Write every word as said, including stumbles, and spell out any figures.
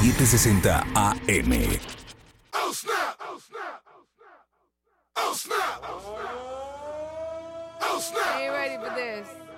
setecientos sesenta A M. Oh snap! Oh snap! Oh snap! Oh snap! Ain't ready for this.